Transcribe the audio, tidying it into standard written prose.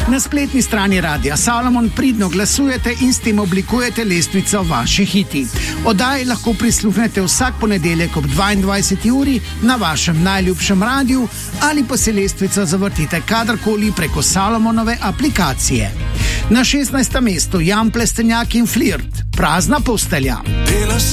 Na spletni strani Radia Salomon pridno glasujete in s tem oblikujete lestvico vaših hiti. Oddaji lahko prisluhnete vsak ponedeljek ob 22. uri na vašem najljubšem radiju ali pa se lestvico zavrtite kadarkoli preko Salomonove aplikacije. Na 16. mestu Jan Plestenjak in Flirt, Prazna postelja.